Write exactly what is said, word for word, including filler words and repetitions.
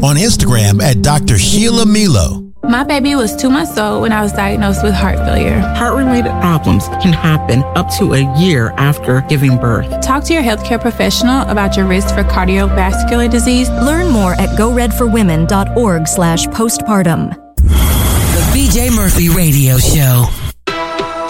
on Instagram at Doctor Sheila Milo. My baby was two months old when I was diagnosed with heart failure. Heart-related problems can happen up to a year after giving birth. Talk to your healthcare professional about your risk for cardiovascular disease. Learn more at go red for women dot org slash postpartum. The B J Murphy Radio Show.